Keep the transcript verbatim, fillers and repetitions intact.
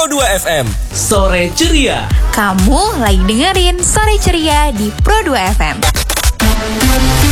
Pro dua F M. Sore ceria. Kamu lagi dengerin Sore Ceria di Pro dua F M.